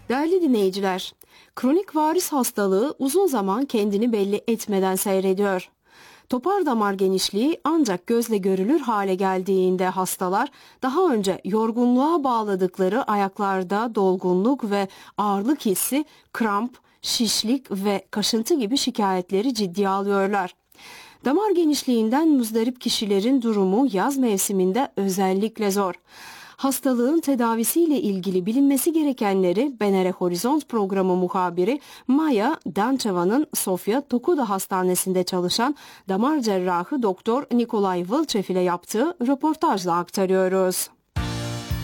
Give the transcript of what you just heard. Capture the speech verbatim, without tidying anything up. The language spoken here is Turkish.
Değerli dinleyiciler, kronik varis hastalığı uzun zaman kendini belli etmeden seyrediyor. Topar damar genişliği ancak gözle görülür hale geldiğinde hastalar daha önce yorgunluğa bağladıkları ayaklarda dolgunluk ve ağırlık hissi, kramp, şişlik ve kaşıntı gibi şikayetleri ciddiye alıyorlar. Damar genişliğinden muzdarip kişilerin durumu yaz mevsiminde özellikle zor. Hastalığın tedavisiyle ilgili bilinmesi gerekenleri Benere Horizont programı muhabiri Maya Dançeva'nın Sofia Tokuda Hastanesi'nde çalışan damar cerrahı Doktor Nikolay Vılçev ile yaptığı röportajla aktarıyoruz.